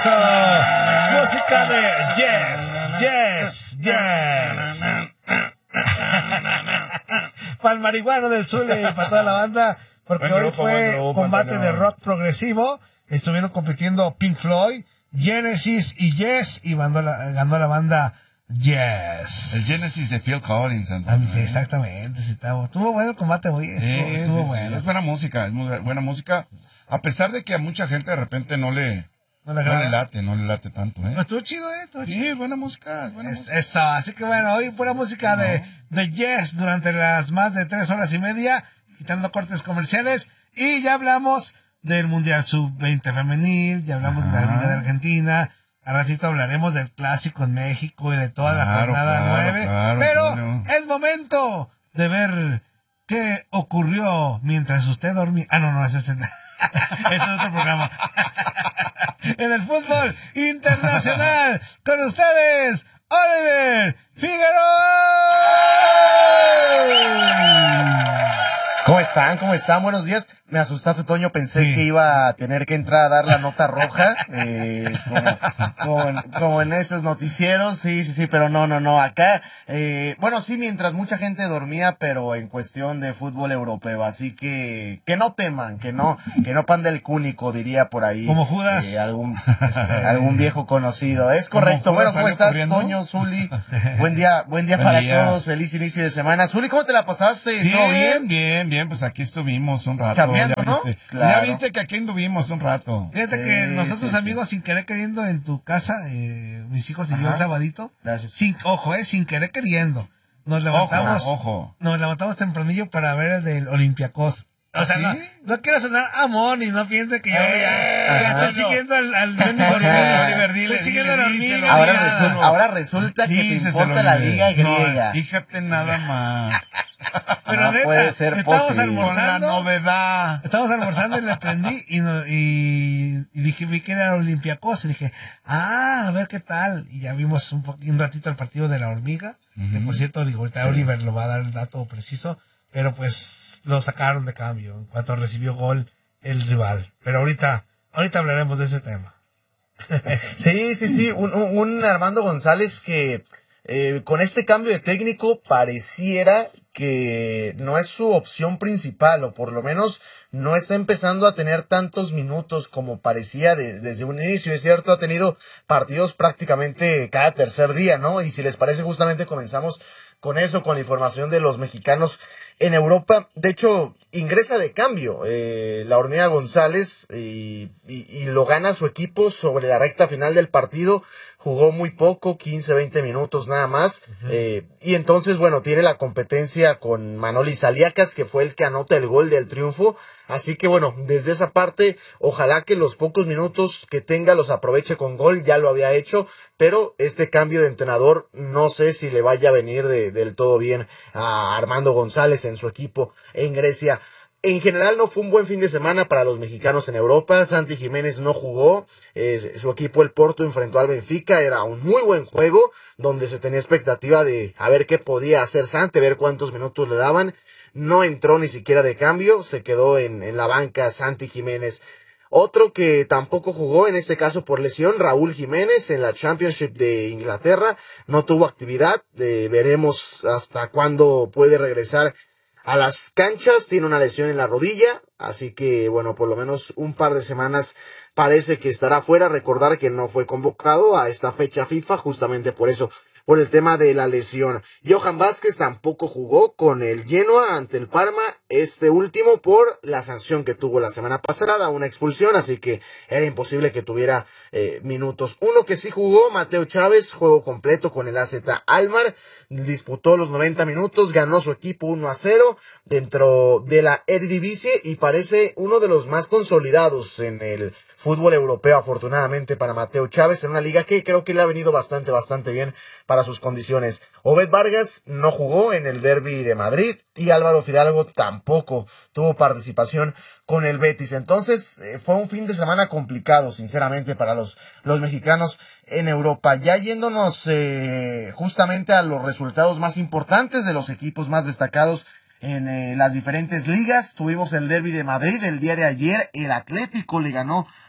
Eso. Música de Yes, Yes, Yes. Para el marihuano del Zule y para toda la banda, porque hoy fue combate de rock progresivo. Estuvieron compitiendo Pink Floyd, Genesis y Yes, y ganó la banda Yes. El Genesis de Phil Collins. Sí, exactamente. Sí, estuvo bueno el combate hoy. Estuvo bueno. Es buena música, es muy buena música. A pesar de que a mucha gente de repente no le late tanto, ¿eh? No, estuvo chido, Sí, es buena música, Eso, así que bueno, hoy pura música de Yes durante las más de 3 horas y media, quitando cortes comerciales, y ya hablamos del Mundial Sub-20 femenil, ya hablamos de la Liga de Argentina, al ratito hablaremos del Clásico en México y de toda la jornada 9, pero es momento de ver qué ocurrió mientras usted dormía. No, ese es otro programa. En el fútbol internacional, con ustedes, Oliver Figueroa. ¿Cómo están? Buenos días. Me asustaste, Toño. Pensé que iba a tener que entrar a dar la nota roja, como en esos noticieros. Sí, pero no. Acá, bueno, sí, mientras mucha gente dormía, pero en cuestión de fútbol europeo. Así que no teman, que no panda el cúnico, diría por ahí. Como Judas. Algún viejo conocido. Es correcto. Bueno, ¿cómo estás, corriendo? Toño, Zuli? Buen día para todos. Feliz inicio de semana. Zuli, ¿cómo te la pasaste? ¿Todo bien? Pues aquí estuvimos un rato. Ya viste que aquí anduvimos un rato. Fíjate que nosotros amigos, sin querer queriendo, en tu casa, mis hijos y yo el sabadito, sin querer queriendo, nos levantamos tempranillo para ver el del Olympiacos. O sea, ¿sí? No quiero sonar amón y no piense que yo ya estoy siguiendo al mendigo Oliver. Estoy siguiendo a la hormiga. Ahora resulta que te importa la liga griega. Fíjate nada más. Pero neta, puede ser estábamos almorzando. Con la novedad. Estábamos almorzando y le prendí y dije, vi que era Olympiacos y dije, a ver qué tal. Y ya vimos un ratito el partido de la hormiga. Que por cierto, ahorita Oliver lo va a dar el dato preciso, pero pues lo sacaron de cambio en cuanto recibió gol el rival. Pero ahorita hablaremos de ese tema. Sí. Un Armando González que con este cambio de técnico pareciera que no es su opción principal, o por lo menos no está empezando a tener tantos minutos como parecía desde un inicio. Es cierto, ha tenido partidos prácticamente cada tercer día, ¿no? Y si les parece, justamente comenzamos con eso, con la información de los mexicanos en Europa. De hecho, ingresa de cambio la hormiga González y lo gana su equipo sobre la recta final del partido. Jugó muy poco, 15-20 minutos nada más. Y entonces, bueno, tiene la competencia con Manoli Saliakas, que fue el que anota el gol del triunfo. Así que bueno, desde esa parte, ojalá que los pocos minutos que tenga los aproveche con gol. Ya lo había hecho, pero este cambio de entrenador no sé si le vaya a venir del todo bien a Armando González en su equipo en Grecia. En general no fue un buen fin de semana para los mexicanos en Europa. Santi Jiménez no jugó, su equipo el Porto enfrentó al Benfica, era un muy buen juego donde se tenía expectativa de a ver qué podía hacer Santi, ver cuántos minutos le daban. No entró ni siquiera de cambio, se quedó en la banca Santi Jiménez. Otro que tampoco jugó, en este caso por lesión, Raúl Jiménez en la Championship de Inglaterra, no tuvo actividad, veremos hasta cuándo puede regresar a las canchas. Tiene una lesión en la rodilla, así que bueno, por lo menos un par de semanas parece que estará fuera. Recordar que no fue convocado a esta fecha FIFA justamente por eso, por el tema de la lesión. Johan Vázquez tampoco jugó con el Genoa ante el Parma, este último por la sanción que tuvo la semana pasada, una expulsión, así que era imposible que tuviera minutos. Uno que sí jugó, Mateo Chávez, juego completo con el AZ Alkmaar, disputó los 90 minutos, ganó su equipo 1-0 dentro de la Eredivisie y parece uno de los más consolidados en el fútbol europeo, afortunadamente para Mateo Chávez, en una liga que creo que le ha venido bastante bien para sus condiciones. Obed Vargas no jugó en el Derbi de Madrid y Álvaro Fidalgo tampoco tuvo participación con el Betis. Entonces fue un fin de semana complicado, sinceramente, para los mexicanos en Europa. Ya yéndonos justamente a los resultados más importantes de los equipos más destacados en las diferentes ligas. Tuvimos el Derbi de Madrid el día de ayer. El Atlético le ganó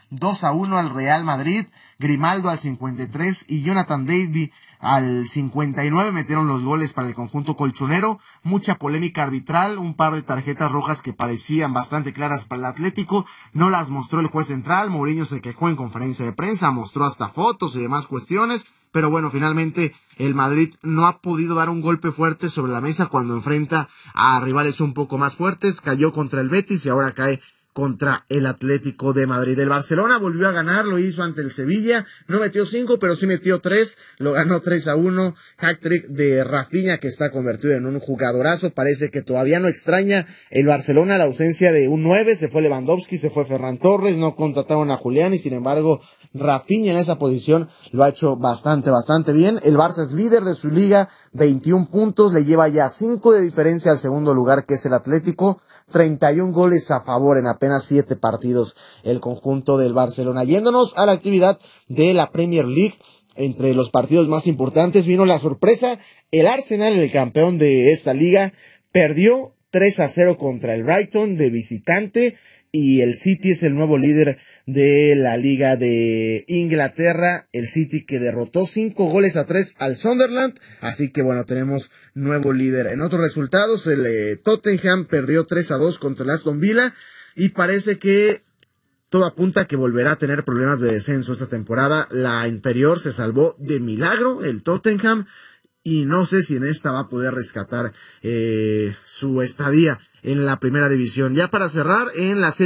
2-1 al Real Madrid. Grimaldo al 53 y Jonathan David al 59 metieron los goles para el conjunto colchonero. Mucha polémica arbitral, un par de tarjetas rojas que parecían bastante claras para el Atlético, no las mostró el juez central. Mourinho se quejó en conferencia de prensa, mostró hasta fotos y demás cuestiones, pero bueno, finalmente el Madrid no ha podido dar un golpe fuerte sobre la mesa cuando enfrenta a rivales un poco más fuertes. Cayó contra el Betis y ahora cae contra el Atlético de Madrid. El Barcelona volvió a ganar, lo hizo ante el Sevilla, no metió 5, pero sí metió 3, lo ganó 3-1, hat-trick de Rafinha, que está convertido en un jugadorazo. Parece que todavía no extraña el Barcelona la ausencia de un 9, se fue Lewandowski, se fue Ferran Torres, no contrataron a Julián y sin embargo Rafinha en esa posición lo ha hecho bastante bien. El Barça es líder de su liga, 21 puntos, le lleva ya 5 de diferencia al segundo lugar, que es el Atlético, 31 goles a favor en apenas 7 partidos el conjunto del Barcelona. Yéndonos a la actividad de la Premier League, entre los partidos más importantes vino la sorpresa. El Arsenal, el campeón de esta liga, perdió 3-0 contra el Brighton de visitante, y el City es el nuevo líder de la Liga de Inglaterra. El City que derrotó 5-3 al Sunderland, así que bueno, tenemos nuevo líder. En otros resultados, el Tottenham perdió 3-2 contra el Aston Villa, y parece que todo apunta a que volverá a tener problemas de descenso esta temporada. La anterior se salvó de milagro el Tottenham, y no sé si en esta va a poder rescatar su estadía en la primera división. Ya para cerrar, en la serie